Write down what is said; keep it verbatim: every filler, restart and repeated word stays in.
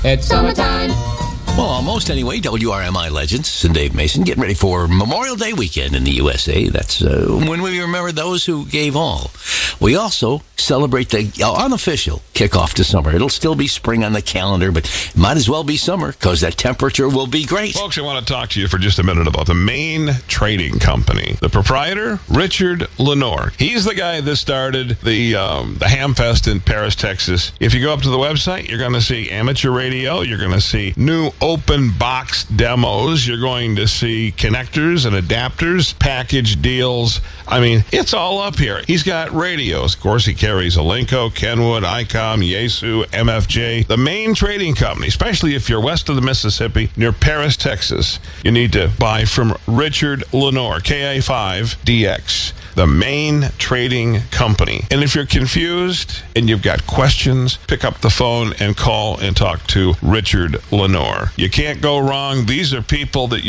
It's summertime. Well, almost anyway. W R M I legends and Dave Mason getting ready for Memorial Day weekend in the U S A. That's uh, when we remember those who gave all. We also celebrate the unofficial kickoff to summer. It'll still be spring on the calendar, but it might as well be summer because that temperature will be great. Folks, I want to talk to you for just a minute about the Maine Trading Company. The proprietor, Richard Lenore. He's the guy that started the um, the Hamfest in Paris, Texas. If you go up to the website, you're going to see amateur radio. You're going to see new open box demos. You're going to see connectors and adapters, package deals. I mean, it's all up here. He's got radios. Of course, he carries Alinco, Kenwood, ICOM, Yaesu, M F J. The Maine Trading Company, especially if you're west of the Mississippi, near Paris, Texas, you need to buy from Richard Lenore, K A five D X. The Maine Trading Company. And if you're confused and you've got questions, pick up the phone and call and talk to Richard Lenore. You can't go wrong. These are people that you